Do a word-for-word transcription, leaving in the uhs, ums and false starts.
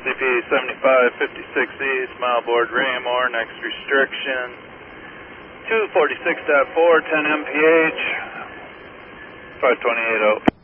C P seventy-five fifty-six East, Mileboard Raymore, next restriction, two forty-six point four, ten M P H, five twenty-eight oh.